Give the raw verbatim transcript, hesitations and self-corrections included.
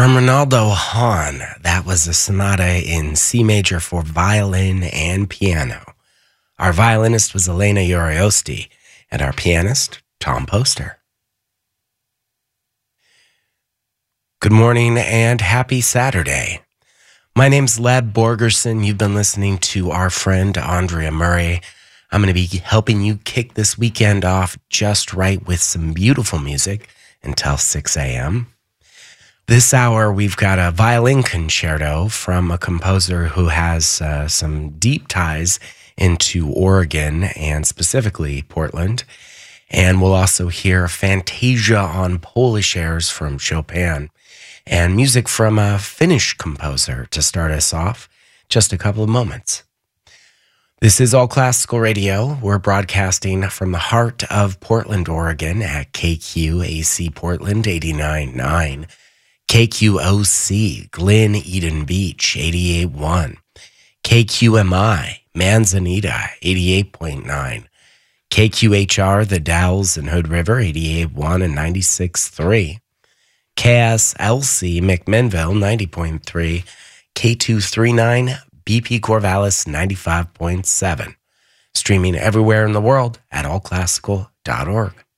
From Ronaldo Hahn, that was a sonata in C major for violin and piano. Our violinist was Elena Uriosti, and our pianist, Tom Poster. Good morning and happy Saturday. My name's Leb Borgerson. You've been listening to our friend Andrea Murray. I'm going to be helping you kick this weekend off just right with some beautiful music until six a.m. This hour, we've got a violin concerto from a composer who has uh, some deep ties into Oregon and specifically Portland. And we'll also hear Fantasia on Polish airs from Chopin and music from a Finnish composer to start us off. Just a couple of moments. This is All Classical Radio. We're broadcasting from the heart of Portland, Oregon at K Q A C Portland eighty-nine point nine. K Q O C, Glen Eden Beach, eighty-eight point one. K Q M I, Manzanita, eighty-eight point nine. K Q H R, The Dalles and Hood River, eighty-eight point one and ninety-six point three. K S L C, McMinnville, ninety point three. K two thirty-nine, B P Corvallis, ninety-five point seven. Streaming everywhere in the world at all classical dot org.